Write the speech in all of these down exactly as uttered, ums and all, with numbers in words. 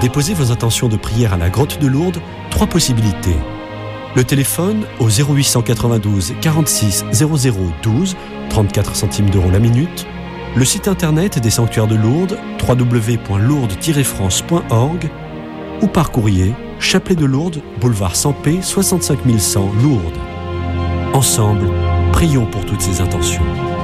déposer vos intentions de prière à la grotte de Lourdes, trois possibilités. Le téléphone au zéro huit cent quatre-vingt-douze quarante-six zéro zéro douze, trente-quatre centimes d'euros la minute. Le site internet des sanctuaires de Lourdes, w w w point lourdes tiret france point org, ou par courrier, Chapelet de Lourdes, boulevard Sampé, soixante-cinq mille cent, Lourdes. Ensemble, prions pour toutes ces intentions.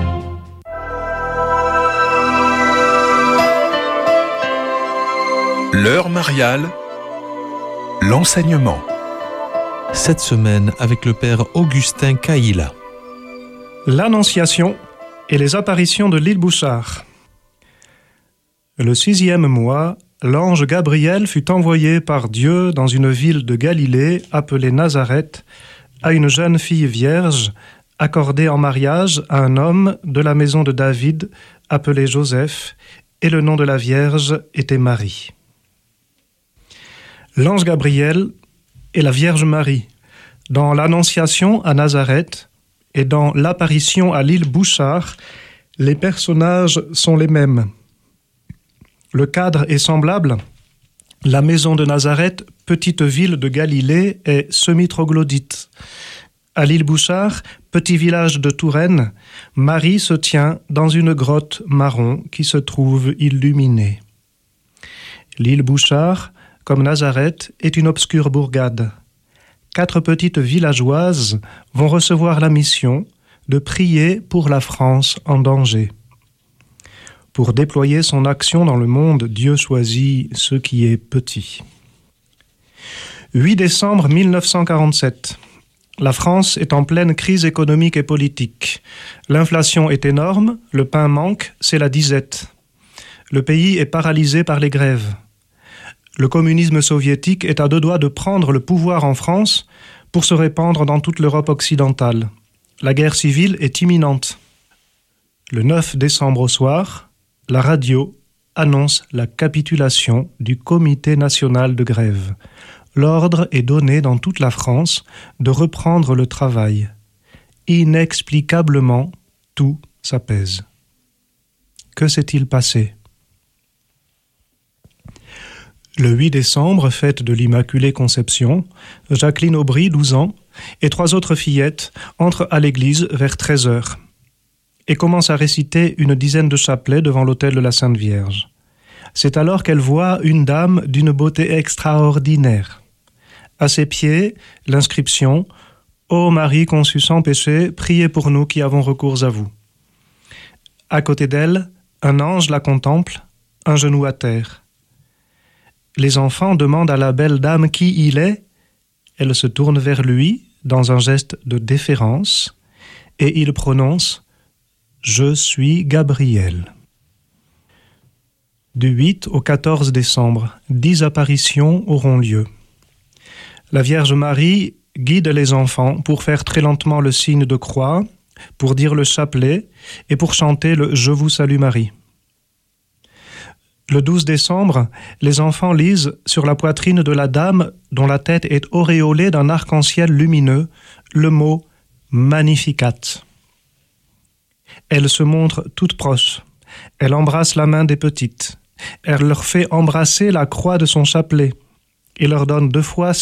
L'heure mariale, l'enseignement. Cette semaine avec le père Augustin Caïla. L'Annonciation et les apparitions de l'île Bouchard. Le sixième mois, l'ange Gabriel fut envoyé par Dieu dans une ville de Galilée appelée Nazareth à une jeune fille vierge accordée en mariage à un homme de la maison de David appelé Joseph, et le nom de la vierge était Marie. L'ange Gabriel et la Vierge Marie, dans l'Annonciation à Nazareth et dans l'apparition à l'île Bouchard, les personnages sont les mêmes. Le cadre est semblable. La maison de Nazareth, petite ville de Galilée, est semi-troglodyte. À l'île Bouchard, petit village de Touraine, Marie se tient dans une grotte marron qui se trouve illuminée. L'île Bouchard, comme Nazareth, est une obscure bourgade. Quatre petites villageoises vont recevoir la mission de prier pour la France en danger. Pour déployer son action dans le monde, Dieu choisit ce qui est petit. huit décembre mille neuf cent quarante-sept. La France est en pleine crise économique et politique. L'inflation est énorme, le pain manque, c'est la disette. Le pays est paralysé par les grèves. Le communisme soviétique est à deux doigts de prendre le pouvoir en France pour se répandre dans toute l'Europe occidentale. La guerre civile est imminente. Le neuf décembre au soir, la radio annonce la capitulation du Comité national de grève. L'ordre est donné dans toute la France de reprendre le travail. Inexplicablement, tout s'apaise. Que s'est-il passé ? Le huit décembre, fête de l'Immaculée Conception, Jacqueline Aubry, douze ans, et trois autres fillettes entrent à l'église vers treize heures et commencent à réciter une dizaine de chapelets devant l'autel de la Sainte Vierge. C'est alors qu'elles voient une dame d'une beauté extraordinaire. À ses pieds, l'inscription « Ô Marie conçue sans péché, priez pour nous qui avons recours à vous ». À côté d'elle, un ange la contemple, un genou à terre. Les enfants demandent à la belle dame qui il est. Elle se tourne vers lui dans un geste de déférence et il prononce « Je suis Gabriel ». Du huit au quatorze décembre, dix apparitions auront lieu. La Vierge Marie guide les enfants pour faire très lentement le signe de croix, pour dire le chapelet et pour chanter le « Je vous salue Marie ». Le douze décembre, les enfants lisent sur la poitrine de la dame dont la tête est auréolée d'un arc-en-ciel lumineux le mot « Magnificat ». Elle se montre toute proche. Elle embrasse la main des petites. Elle leur fait embrasser la croix de son chapelet et leur donne deux fois